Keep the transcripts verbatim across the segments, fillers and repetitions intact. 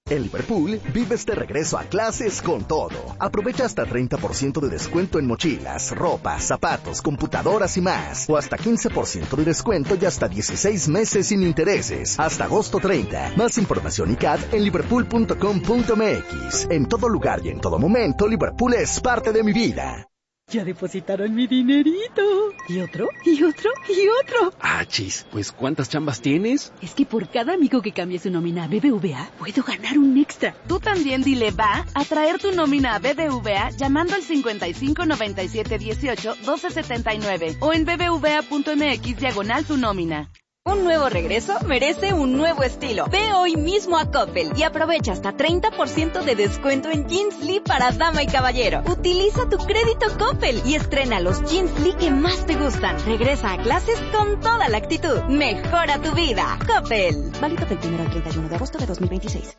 En Liverpool, vives de regreso a clases con todo. Aprovecha hasta treinta por ciento de descuento en mochilas, ropa, zapatos, computadoras y más. O hasta quince por ciento de descuento y hasta dieciséis meses sin intereses. Hasta agosto treinta. Más información y C A D en liverpool punto com punto m x. En todo lugar y en todo momento, Liverpool es parte de mi vida. Ya depositaron mi dinerito. ¿Y otro? ¿Y otro? ¿Y otro? Ah, chis, pues ¿cuántas chambas tienes? Es que por cada amigo que cambie su nómina a B B V A, puedo ganar un extra. Tú también dile va a traer tu nómina a B B V A llamando al cincuenta y cinco noventa y siete dieciocho doce setenta y nueve o en bbva punto m x diagonal tu nómina. Un nuevo regreso merece un nuevo estilo. Ve hoy mismo a Coppel y aprovecha hasta treinta por ciento de descuento en Jeans Lee para dama y caballero. Utiliza tu crédito Coppel y estrena los Jeans Lee que más te gustan. Regresa a clases con toda la actitud. Mejora tu vida. Coppel. Válido del primero al treinta y uno de agosto de dos mil veintiséis.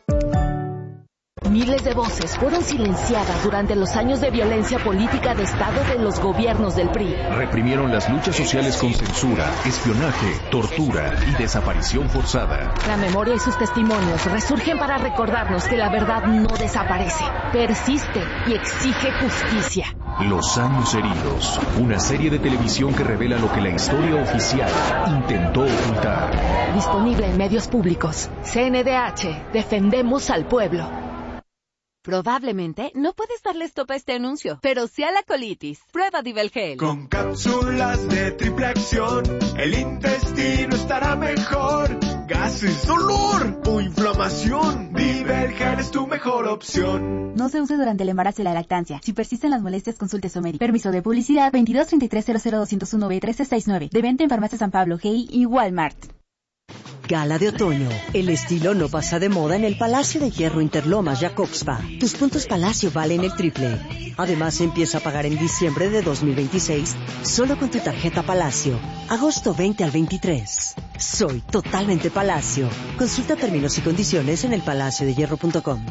Miles de voces fueron silenciadas durante los años de violencia política de Estado de los gobiernos del P R I. Reprimieron las luchas sociales con censura, espionaje, tortura y desaparición forzada. La memoria y sus testimonios resurgen para recordarnos que la verdad no desaparece, persiste y exige justicia. Los años heridos, una serie de televisión que revela lo que la historia oficial intentó ocultar. Disponible en medios públicos. C N D H, defendemos al pueblo. Probablemente no puedes darle stop a este anuncio, pero sí a la colitis. Prueba Divelgel. Con cápsulas de triple acción, el intestino estará mejor. Gases, dolor o inflamación, Divelgel es tu mejor opción. No se use durante el embarazo y la lactancia. Si persisten las molestias, consulte a su médico. Permiso de publicidad veintidós treinta y tres cero cero doscientos uno B trece sesenta y nueve. De venta en Farmacia San Pablo, G I y Walmart. Gala de otoño. El estilo no pasa de moda en el Palacio de Hierro Interlomas Jacobspa. Tus puntos Palacio valen el triple. Además, empieza a pagar en diciembre de dos mil veintiséis solo con tu tarjeta Palacio. Agosto veinte al veintitrés. Soy totalmente Palacio. Consulta términos y condiciones en el palacio de hierro punto com.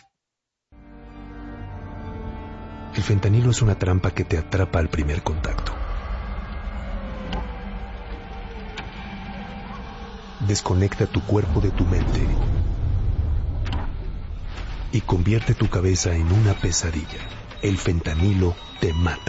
El fentanilo es una trampa que te atrapa al primer contacto. Desconecta tu cuerpo de tu mente y convierte tu cabeza en una pesadilla. El fentanilo te mata.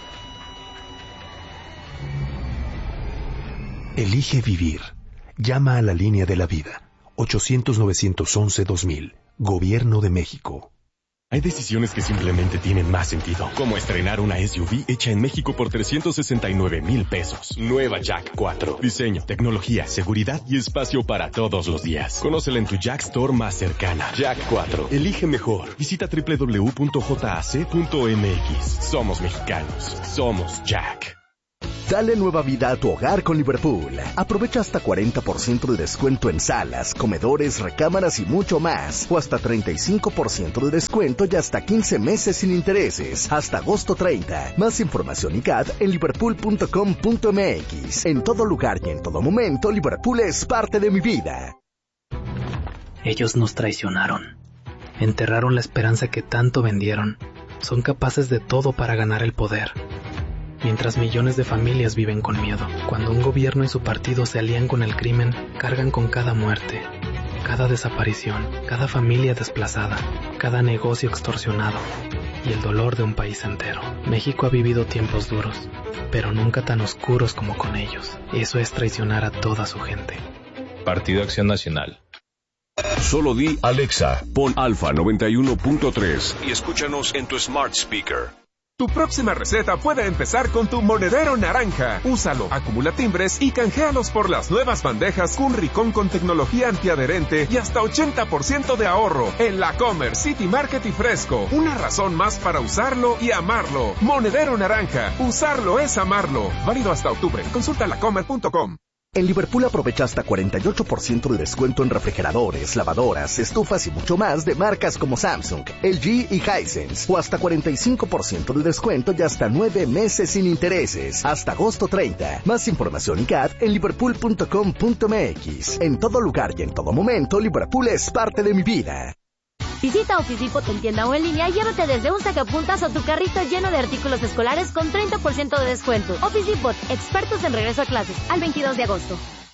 Elige vivir. Llama a la línea de la vida. ochocientos novecientos once dos mil. Gobierno de México. Hay decisiones que simplemente tienen más sentido, como estrenar una S U V hecha en México por trescientos sesenta y nueve mil pesos. Nueva Jack cuatro. Diseño, tecnología, seguridad y espacio para todos los días. Conócela en tu Jack Store más cercana. Jack cuatro. Elige mejor. Visita doble u doble u doble u punto j a c punto m x. Somos mexicanos. Somos Jack. Dale nueva vida a tu hogar con Liverpool. Aprovecha hasta cuarenta por ciento de descuento en salas, comedores, recámaras y mucho más. O hasta treinta y cinco por ciento de descuento y hasta quince meses sin intereses. Hasta agosto treinta. Más información y C A D en liverpool punto com punto m x. En todo lugar y en todo momento, Liverpool es parte de mi vida. Ellos nos traicionaron. Enterraron la esperanza que tanto vendieron. Son capaces de todo para ganar el poder. Mientras millones de familias viven con miedo. Cuando un gobierno y su partido se alían con el crimen, cargan con cada muerte, cada desaparición, cada familia desplazada, cada negocio extorsionado y el dolor de un país entero. México ha vivido tiempos duros, pero nunca tan oscuros como con ellos. Eso es traicionar a toda su gente. Partido Acción Nacional. Solo di Alexa, pon Alfa noventa y uno punto tres y escúchanos en tu smart speaker. Tu próxima receta puede empezar con tu monedero naranja. Úsalo, acumula timbres y canjealos por las nuevas bandejas Cunricón con tecnología antiadherente y hasta ochenta por ciento de ahorro en La Comer, City Market y Fresco. Una razón más para usarlo y amarlo. Monedero naranja. Usarlo es amarlo. Válido hasta octubre. Consulta la comer punto com. En Liverpool aprovecha hasta cuarenta y ocho por ciento de descuento en refrigeradores, lavadoras, estufas y mucho más de marcas como Samsung, L G y Hisense. O hasta cuarenta y cinco por ciento de descuento y hasta nueve meses sin intereses. Hasta agosto treinta. Más información y C A D en liverpool punto com punto m x. En todo lugar y en todo momento, Liverpool es parte de mi vida. Visita Office Depot en tienda o en línea y llévate desde un sacapuntas o tu carrito lleno de artículos escolares con treinta por ciento de descuento. Office Depot, expertos en regreso a clases, al veintidós de agosto.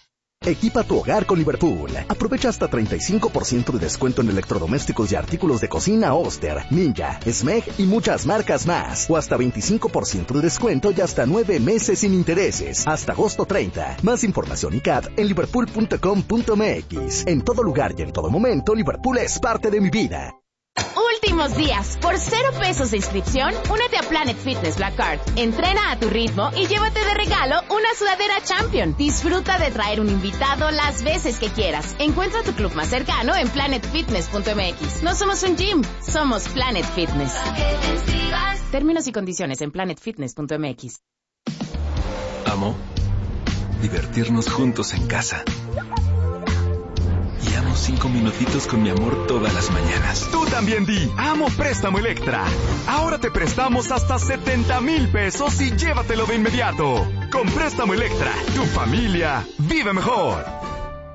Equipa tu hogar con Liverpool. Aprovecha hasta treinta y cinco por ciento de descuento en electrodomésticos y artículos de cocina Oster, Ninja, Smeg y muchas marcas más. O hasta veinticinco por ciento de descuento y hasta nueve meses sin intereses. Hasta agosto treinta. Más información y C A D en liverpool punto com punto m x. En todo lugar y en todo momento, Liverpool es parte de mi vida. Últimos días. Por cero pesos de inscripción, únete a Planet Fitness Black Card. Entrena a tu ritmo y llévate de regalo una sudadera Champion. Disfruta de traer un invitado las veces que quieras. Encuentra tu club más cercano en planet fitness punto m x. No somos un gym, somos Planet Fitness. Términos y condiciones en planet fitness punto m x. Amo divertirnos juntos en casa. Y amo cinco minutitos con mi amor todas las mañanas. Tú también di, amo Préstamo Electra. Ahora te prestamos hasta setenta mil pesos y llévatelo de inmediato. Con Préstamo Electra, tu familia vive mejor.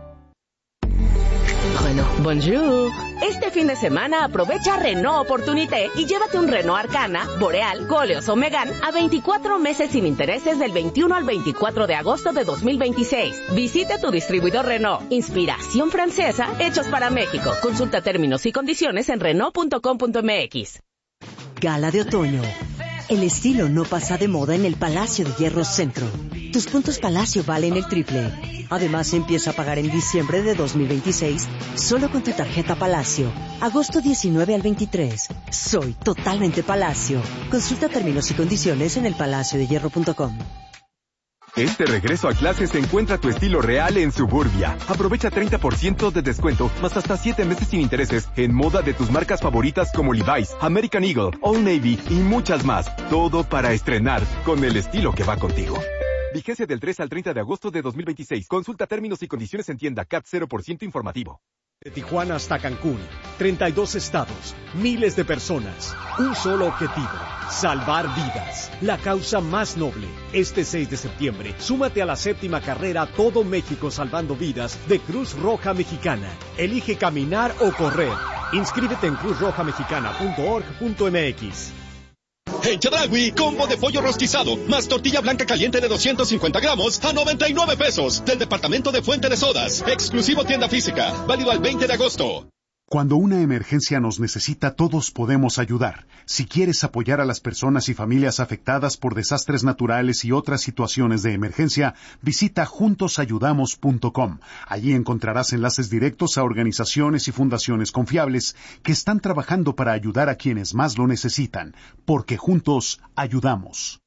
Renault, bonjour. Este fin de semana aprovecha Renault Opportunité y llévate un Renault Arcana, Boreal, Koleos o Megane a veinticuatro meses sin intereses del veintiuno al veinticuatro de agosto de dos mil veintiséis. Visita tu distribuidor Renault. Inspiración francesa, hechos para México. Consulta términos y condiciones en renault punto com punto m x. Gala de otoño. El estilo no pasa de moda en el Palacio de Hierro Centro. Tus puntos Palacio valen el triple. Además, empieza a pagar en diciembre de dos mil veintiséis solo con tu tarjeta Palacio. Agosto diecinueve al veintitrés. Soy totalmente Palacio. Consulta términos y condiciones en el palacio de hierro punto com. Este regreso a clases encuentra tu estilo real en Suburbia. Aprovecha treinta por ciento de descuento, más hasta siete meses sin intereses, en moda de tus marcas favoritas como Levi's, American Eagle, Old Navy y muchas más. Todo para estrenar con el estilo que va contigo. Vigencia del tres al treinta de agosto de dos mil veintiséis. Consulta términos y condiciones en tienda. C A T cero por ciento informativo. De Tijuana hasta Cancún, treinta y dos estados, miles de personas, un solo objetivo, salvar vidas. La causa más noble. Este seis de septiembre, súmate a la séptima carrera Todo México Salvando Vidas de Cruz Roja Mexicana. Elige caminar o correr. Inscríbete en cruz roja mexicana punto org punto m x. En Chedraui, combo de pollo rostizado, más tortilla blanca caliente de doscientos cincuenta gramos a noventa y nueve pesos. Del departamento de Fuente de Sodas. Exclusivo tienda física. Válido al veinte de agosto. Cuando una emergencia nos necesita, todos podemos ayudar. Si quieres apoyar a las personas y familias afectadas por desastres naturales y otras situaciones de emergencia, visita juntos ayudamos punto com. Allí encontrarás enlaces directos a organizaciones y fundaciones confiables que están trabajando para ayudar a quienes más lo necesitan, porque juntos ayudamos.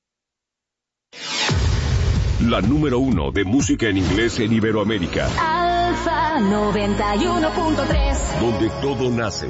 La número uno de música en inglés en Iberoamérica. Alfa noventa y uno punto tres. Donde todo nace.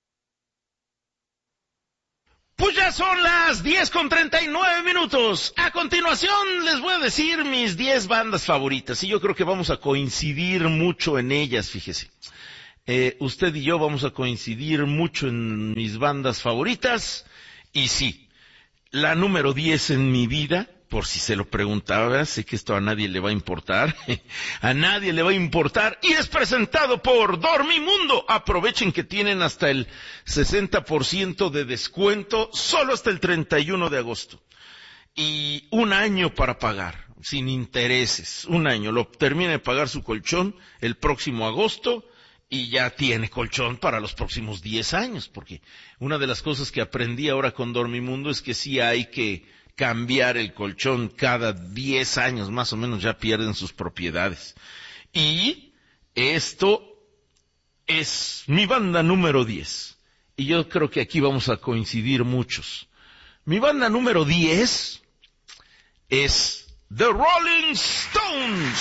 Pues ya son las diez con treinta y nueve minutos. A continuación les voy a decir mis diez bandas favoritas. Y yo creo que vamos a coincidir mucho en ellas, fíjese. Eh, usted y yo vamos a coincidir mucho en mis bandas favoritas. Y sí, la número diez en mi vida, por si se lo preguntaba, sé que esto a nadie le va a importar, a nadie le va a importar, y es presentado por Dormimundo. Aprovechen que tienen hasta el sesenta por ciento de descuento, solo hasta el treinta y uno de agosto. Y un año para pagar, sin intereses, un año. Lo termina de pagar su colchón el próximo agosto, y ya tiene colchón para los próximos diez años, porque una de las cosas que aprendí ahora con Dormimundo es que sí hay que cambiar el colchón cada diez años, más o menos ya pierden sus propiedades. Y esto es mi banda número diez. Y yo creo que aquí vamos a coincidir muchos. Mi banda número diez es The Rolling Stones.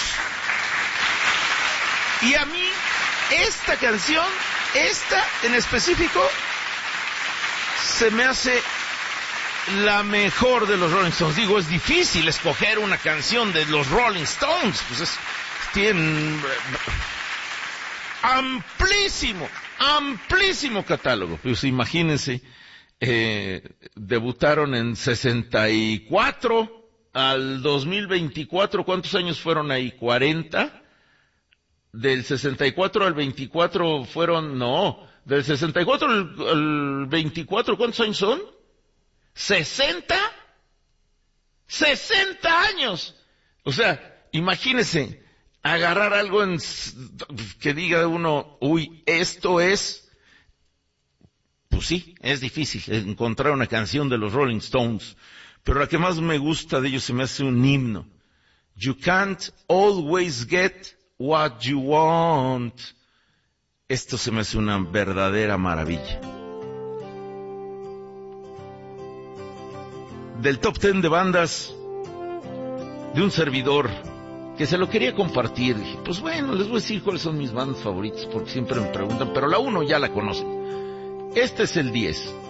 Y a mí, esta canción, esta en específico, se me hace la mejor de los Rolling Stones. Digo, es difícil escoger una canción de los Rolling Stones, pues es, tienen amplísimo, amplísimo catálogo. Pues imagínense, eh, debutaron en sesenta y cuatro al dos mil veinticuatro, ¿cuántos años fueron ahí? ¿cuarenta? Del sesenta y cuatro al veinticuatro fueron, no, del sesenta y cuatro al, al veinticuatro, ¿cuántos años son? ¿sesenta? ¡sesenta años! O sea, imagínense, agarrar algo en, que diga uno, uy, esto es, pues sí, es difícil encontrar una canción de los Rolling Stones, pero la que más me gusta de ellos se me hace un himno. You can't always get what you want. Esto se me hace una verdadera maravilla. Del top ten de bandas de un servidor que se lo quería compartir, dije, pues bueno, les voy a decir cuáles son mis bandas favoritas, porque siempre me preguntan, pero la uno ya la conocen. Este es el diez.